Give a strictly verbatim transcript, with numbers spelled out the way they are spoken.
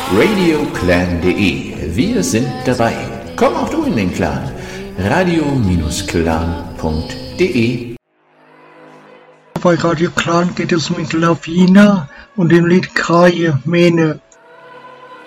radioclan punkt de. Wir sind dabei. Komm auch du in den Clan. radio Bindestrich clan punkt de. Bei Radio Clan geht es um Interlavina und dem Lied Kraje Mene.